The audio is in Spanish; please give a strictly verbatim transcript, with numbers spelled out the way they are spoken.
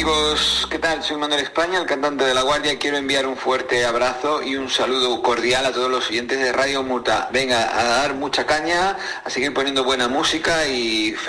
amigos, ¿qué tal? Soy Manuel España, el cantante de La Guardia. Quiero enviar un fuerte abrazo y un saludo cordial a todos los oyentes de Radio Muta. Venga, a dar mucha caña, a seguir poniendo buena música y